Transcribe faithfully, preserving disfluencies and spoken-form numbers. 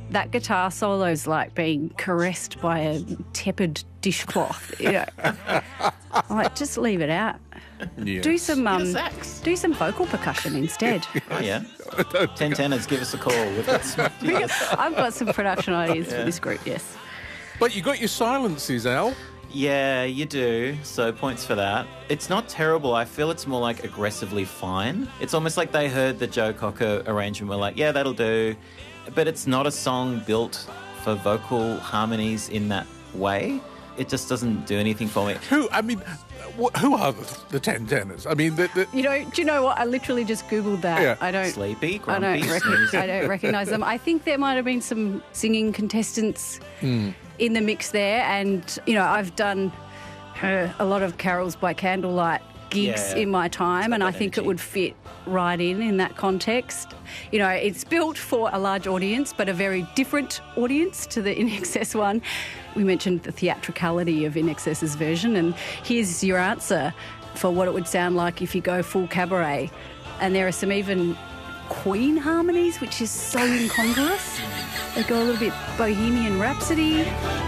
that guitar solo's like being caressed by a tepid dishcloth. You know, I'm like, just leave it out. Yes. Do some um, sax. do some vocal percussion instead. Oh, yeah. Ten tenors, give us a call. We've got some ideas. I've got some production ideas for this group. Yes. But you got your silences, Al. Yeah, you do. So points for that. It's not terrible. I feel it's more like aggressively fine. It's almost like they heard the Joe Cocker arrangement. We're like, yeah, that'll do. But it's not a song built for vocal harmonies in that way. It just doesn't do anything for me. Who, I mean, wh- who are the, the ten tenors? I mean, the, the... You know, do you know what? I literally just Googled that. Yeah. I don't. Sleepy, I grumpy, don't, snoozy. rec- I don't recognise them. I think there might have been some singing contestants Mm. in the mix there, and you know, I've done uh, a lot of carols by candlelight gigs Yeah. in my time, and I that think it energy. would fit right in in that context. You know, it's built for a large audience, but a very different audience to the In Excess one. We mentioned the theatricality of In Excess's version, and here's your answer for what it would sound like if you go full cabaret. And there are some even Queen harmonies, which is so incongruous. They go a little bit Bohemian Rhapsody.